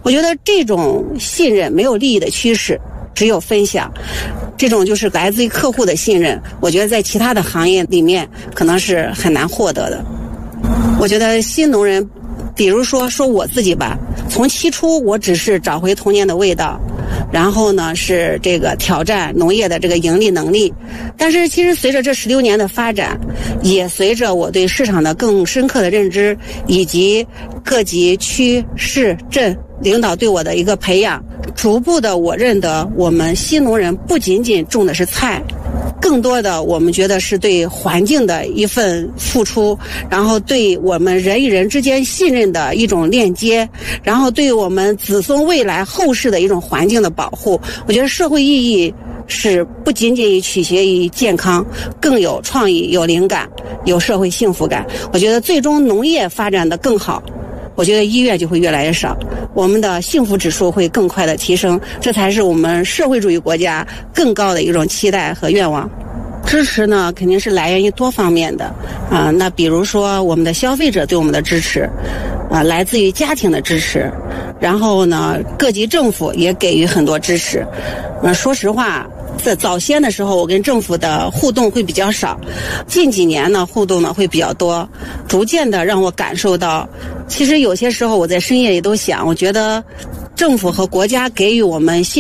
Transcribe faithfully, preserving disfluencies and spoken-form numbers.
我觉得这种信任没有利益的驱使，只有分享。这种就是来自于客户的信任，我觉得在其他的行业里面可能是很难获得的。我觉得新农人，比如说说我自己吧，从起初我只是找回童年的味道，然后呢是这个挑战农业的这个盈利能力。但是其实随着这十六年的发展，也随着我对市场的更深刻的认知，以及各级区市镇领导对我的一个培养，逐步的我认得我们新农人不仅仅种的是菜，更多的我们觉得是对环境的一份付出，然后对我们人与人之间信任的一种链接，然后对我们子孙未来后世的一种环境的保护。我觉得社会意义是不仅仅取决于健康，更有创意、有灵感、有社会幸福感。我觉得最终农业发展的更好，我觉得医院就会越来越少，我们的幸福指数会更快的提升，这才是我们社会主义国家更高的一种期待和愿望。支持呢，肯定是来源于多方面的啊、呃。那比如说我们的消费者对我们的支持，啊、呃，来自于家庭的支持，然后呢，各级政府也给予很多支持。呃，说实话，在早先的时候，我跟政府的互动会比较少，近几年呢，互动呢会比较多，逐渐的让我感受到，其实有些时候我在深夜里都想，我觉得政府和国家给予我们